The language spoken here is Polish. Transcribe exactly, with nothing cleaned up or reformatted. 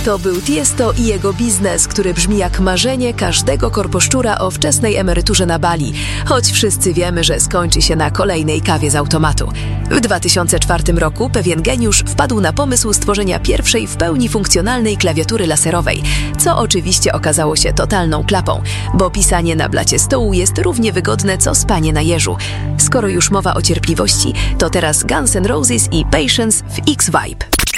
To był Tiesto i jego biznes, który brzmi jak marzenie każdego korposzczura o wczesnej emeryturze na Bali, choć wszyscy wiemy, że skończy się na kolejnej kawie z automatu. W dwa tysiące czwartym roku pewien geniusz wpadł na pomysł stworzenia pierwszej w pełni funkcjonalnej klawiatury laserowej, co oczywiście okazało się totalną klapą, bo pisanie na blacie stołu jest równie wygodne co spanie na jeżu. Skoro już mowa o cierpliwości, to teraz Guns N' Roses i Patience w X-Vibe.